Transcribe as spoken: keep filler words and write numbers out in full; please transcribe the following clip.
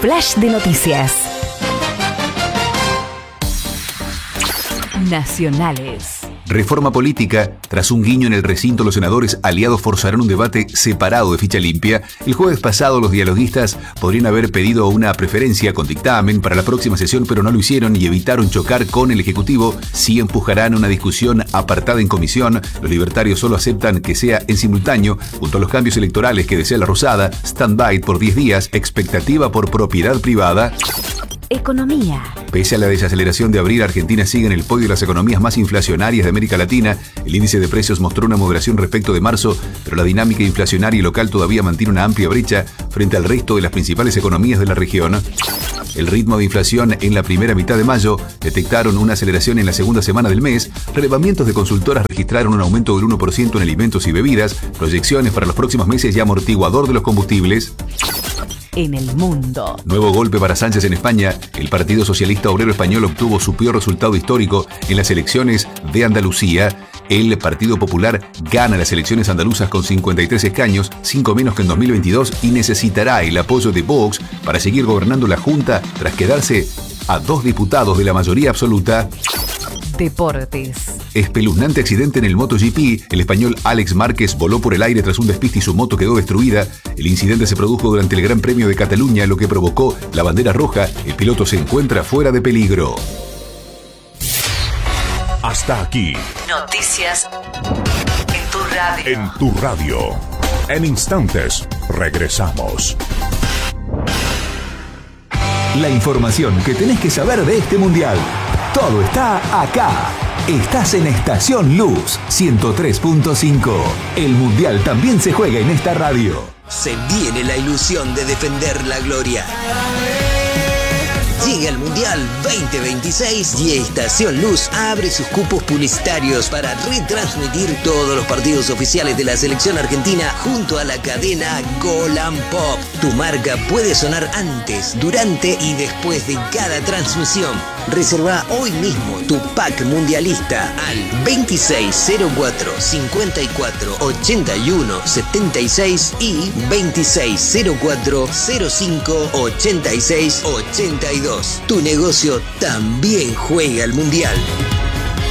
Flash de noticias. Nacionales. Reforma política. Tras un guiño en el recinto, los senadores aliados forzarán un debate separado de ficha limpia. El jueves pasado, los dialoguistas podrían haber pedido una preferencia con dictamen para la próxima sesión, pero no lo hicieron y evitaron chocar con el Ejecutivo. Sí empujarán una discusión apartada en comisión. Los libertarios solo aceptan que sea en simultáneo, junto a los cambios electorales que desea la Rosada, stand-by por diez días, expectativa por propiedad privada. Economía. Pese a la desaceleración de abril, Argentina sigue en el podio de las economías más inflacionarias de América Latina. El índice de precios mostró una moderación respecto de marzo, pero la dinámica inflacionaria local todavía mantiene una amplia brecha frente al resto de las principales economías de la región. El ritmo de inflación en la primera mitad de mayo detectaron una aceleración en la segunda semana del mes. Relevamientos de consultoras registraron un aumento del uno por ciento en alimentos y bebidas. Proyecciones para los próximos meses y amortiguador de los combustibles. En el mundo. Nuevo golpe para Sánchez en España. El Partido Socialista Obrero Español obtuvo su peor resultado histórico en las elecciones de Andalucía. El Partido Popular gana las elecciones andaluzas con cincuenta y tres escaños, cinco menos que en dos mil veintidós, y necesitará el apoyo de Vox para seguir gobernando la Junta tras quedarse a dos diputados de la mayoría absoluta. Deportes. Espeluznante accidente en el MotoGP. El español Alex Márquez voló por el aire tras un despiste y su moto quedó destruida. El incidente se produjo durante el Gran Premio de Cataluña, lo que provocó la bandera roja. El piloto se encuentra fuera de peligro. Hasta aquí. Noticias en tu radio. En tu radio. En instantes, regresamos. La información que tenés que saber de este mundial. Todo está acá. Estás en Estación Luz ciento tres punto cinco. El mundial también se juega en esta radio. Se viene la ilusión de defender la gloria. Llega el Mundial veinte veintiséis y Estación Luz abre sus cupos publicitarios para retransmitir todos los partidos oficiales de la selección argentina junto a la cadena Golan Pop. Tu marca puede sonar antes, durante y después de cada transmisión. Reserva hoy mismo tu pack mundialista al veintiséis cero cuatro cincuenta y cuatro ochenta y uno setenta y seis y veintiséis cero cuatro cero cinco ochenta y seis ochenta y dos. Tu negocio también juega al Mundial.